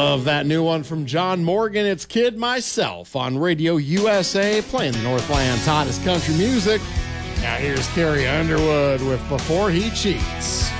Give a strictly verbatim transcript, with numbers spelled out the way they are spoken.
Love that new one from John Morgan. It's Kid Myself on Radio U S A, playing the Northland's hottest country music. Now here's Carrie Underwood with Before He Cheats.